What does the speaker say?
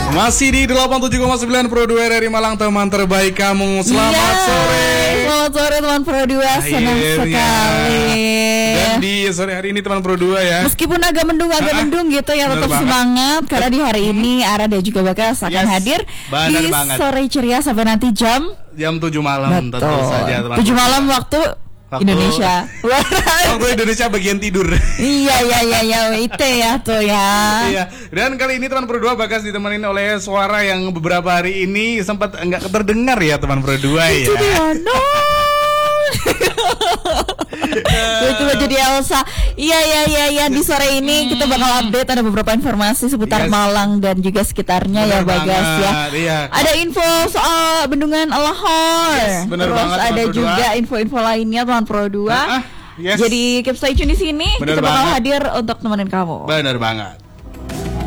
Masih di 87,9 Pro 2 dari Malang, teman terbaik kamu. Selamat sore. Selamat sore teman Pro 2, senang sekali. Dan di sore hari ini teman Pro 2 ya, meskipun agak mendung gitu ya, tetap semangat karena di hari ini Ara dan juga Bagas akan hadir di sore ceria sampai nanti jam 7 malam. Tentu saja teman 7 malam waktu Indonesia. Waktu Indonesia bagian tidur. Iya itu ya tuh ya. Iya. Dan kali ini teman Pro 2 Bagas ditemenin oleh suara yang beberapa hari ini sempat enggak terdengar ya teman Pro 2 ya. Itu dia, no. Itu jadi Elsa. Iya di sore ini kita bakal update, ada beberapa informasi seputar Malang dan juga sekitarnya. Bener ya Bagas ya. Iya. Ada info soal bendungan Lahore. Terus banget, ada juga info-info lainnya teman Pro 2. Jadi keep stay tune di sini. Kita bakal hadir untuk nemenin kamu. Bener banget.